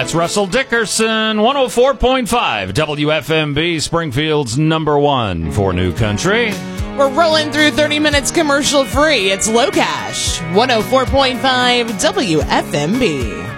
That's Russell Dickerson, 104.5 WFMB, Springfield's number one for New Country. We're rolling through 30 minutes commercial free. It's Low Cash, 104.5 WFMB.